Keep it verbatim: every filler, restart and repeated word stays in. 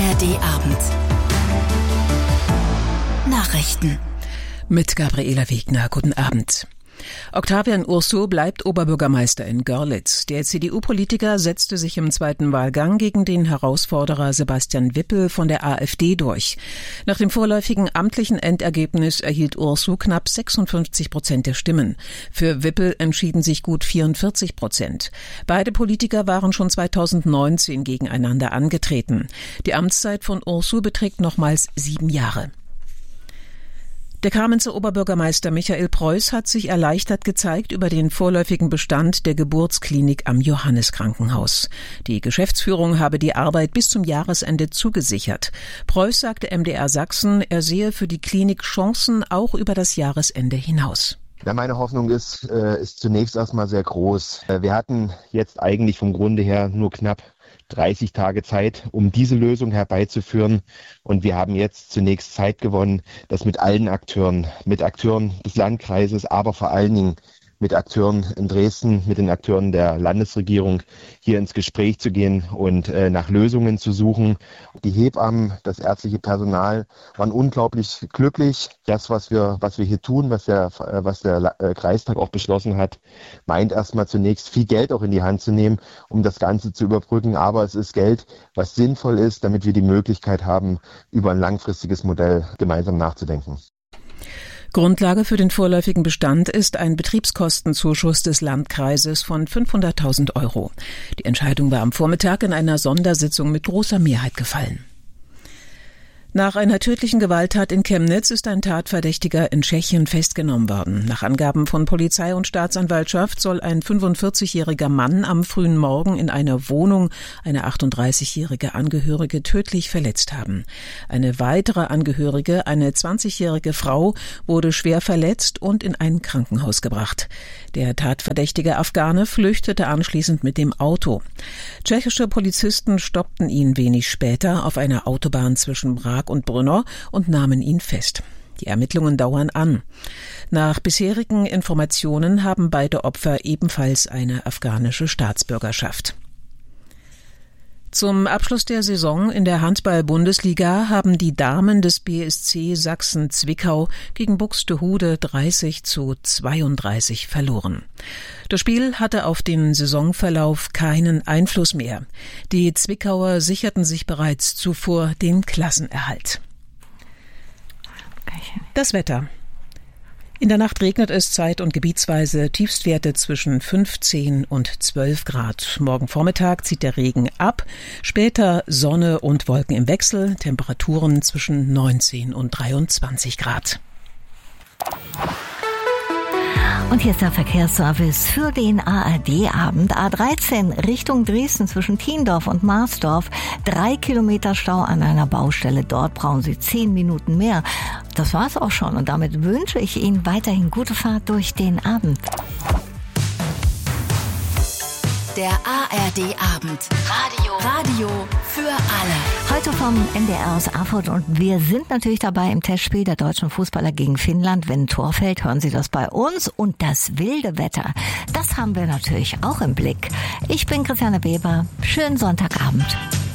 R D-Abend. Nachrichten. Mit Gabriela Wegner. Guten Abend. Octavian Urso bleibt Oberbürgermeister in Görlitz. Der C D U-Politiker setzte sich im zweiten Wahlgang gegen den Herausforderer Sebastian Wippel von der AfD durch. Nach dem vorläufigen amtlichen Endergebnis erhielt Urso knapp sechsundfünfzig Prozent der Stimmen. Für Wippel entschieden sich gut vierundvierzig Prozent. Beide Politiker waren schon zweitausendneunzehn gegeneinander angetreten. Die Amtszeit von Urso beträgt nochmals sieben Jahre. Der Kamenzer Oberbürgermeister Michael Preuß hat sich erleichtert gezeigt über den vorläufigen Bestand der Geburtsklinik am Johanniskrankenhaus. Die Geschäftsführung habe die Arbeit bis zum Jahresende zugesichert. Preuß sagte M D R Sachsen, er sehe für die Klinik Chancen auch über das Jahresende hinaus. Ja, meine Hoffnung ist, äh, ist zunächst erstmal sehr groß. Äh, wir hatten jetzt eigentlich vom Grunde her nur knapp dreißig Tage Zeit, um diese Lösung herbeizuführen. Und wir haben jetzt zunächst Zeit gewonnen, das mit allen Akteuren, mit Akteuren des Landkreises, aber vor allen Dingen mit Akteuren in Dresden, mit den Akteuren der Landesregierung hier ins Gespräch zu gehen und äh, nach Lösungen zu suchen. Die Hebammen, das ärztliche Personal waren unglaublich glücklich. Das, was wir, was wir hier tun, was der, was der äh, Kreistag auch beschlossen hat, meint erstmal zunächst viel Geld auch in die Hand zu nehmen, um das Ganze zu überbrücken. Aber es ist Geld, was sinnvoll ist, damit wir die Möglichkeit haben, über ein langfristiges Modell gemeinsam nachzudenken. Grundlage für den vorläufigen Bestand ist ein Betriebskostenzuschuss des Landkreises von fünfhunderttausend Euro. Die Entscheidung war am Vormittag in einer Sondersitzung mit großer Mehrheit gefallen. Nach einer tödlichen Gewalttat in Chemnitz ist ein Tatverdächtiger in Tschechien festgenommen worden. Nach Angaben von Polizei und Staatsanwaltschaft soll ein fünfundvierzigjähriger Mann am frühen Morgen in einer Wohnung eine achtunddreißigjährige Angehörige tödlich verletzt haben. Eine weitere Angehörige, eine zwanzigjährige Frau, wurde schwer verletzt und in ein Krankenhaus gebracht. Der tatverdächtige Afghane flüchtete anschließend mit dem Auto. Tschechische Polizisten stoppten ihn wenig später auf einer Autobahn zwischen Prag und Brno und nahmen ihn fest. Die Ermittlungen dauern an. Nach bisherigen Informationen haben beide Opfer ebenfalls eine afghanische Staatsbürgerschaft. Zum Abschluss der Saison in der Handball-Bundesliga haben die Damen des B S C Sachsen-Zwickau gegen Buxtehude dreißig zu zweiunddreißig verloren. Das Spiel hatte auf den Saisonverlauf keinen Einfluss mehr. Die Zwickauer sicherten sich bereits zuvor den Klassenerhalt. Das Wetter. In der Nacht regnet es zeit- und gebietsweise, Tiefstwerte zwischen fünfzehn und zwölf Grad. Morgen Vormittag zieht der Regen ab, später Sonne und Wolken im Wechsel, Temperaturen zwischen neunzehn und dreiundzwanzig Grad. Und hier ist der Verkehrsservice für den A R D-Abend. A dreizehn Richtung Dresden zwischen Thiendorf und Marsdorf. Drei Kilometer Stau an einer Baustelle. Dort brauchen Sie zehn Minuten mehr. Das war's auch schon. Und damit wünsche ich Ihnen weiterhin gute Fahrt durch den Abend. Der A R D-Abend. Radio. Radio für alle. Heute vom N D R aus Erfurt und wir sind natürlich dabei im Testspiel der deutschen Fußballer gegen Finnland. Wenn ein Tor fällt, hören Sie das bei uns. Und das wilde Wetter, das haben wir natürlich auch im Blick. Ich bin Christiane Weber. Schönen Sonntagabend.